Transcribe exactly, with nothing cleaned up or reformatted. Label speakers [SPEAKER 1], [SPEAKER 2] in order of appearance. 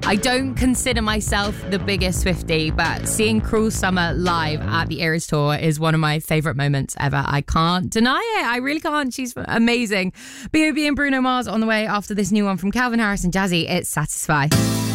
[SPEAKER 1] I don't consider myself the biggest Swiftie, but seeing Cruel Summer live at the Eras Tour is one of my favourite moments ever. I can't deny it. I really can't. She's amazing. B O B and Bruno Mars on the way after this new one from Calvin Harris and Jazzy. It's Satisfy.